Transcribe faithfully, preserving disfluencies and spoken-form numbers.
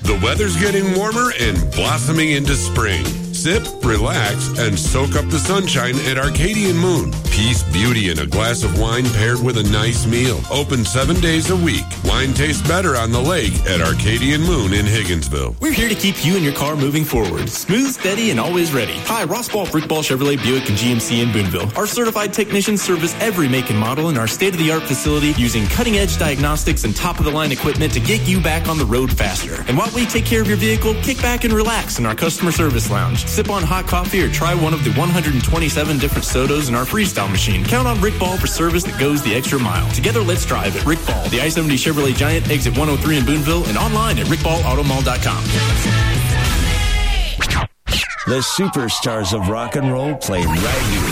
The weather's getting warmer and blossoming into spring. Sip, relax, and soak up the sunshine at Arcadian Moon. Peace, beauty, and a glass of wine paired with a nice meal. Open seven days a week. Wine tastes better on the lake at Arcadian Moon in Higginsville. We're here to keep you and your car moving forward. Smooth, steady, and always ready. Hi, Ross Ball, Brick Ball, Chevrolet, Buick, and G M C in Boonville. Our certified technicians service every make and model in our state-of-the-art facility using cutting-edge diagnostics and top-of-the-line equipment to get you back on the road faster. And while we take care of your vehicle, kick back and relax in our customer service lounge. Sip on hot coffee or try one of the one hundred twenty-seven different sodas in our freestyle machine. Count on Rick Ball for service that goes the extra mile. Together, let's drive at Rick Ball, the I seventy Chevrolet Giant, exit one oh three in Boonville, and online at rick ball auto mall dot com. The superstars of rock and roll play right here.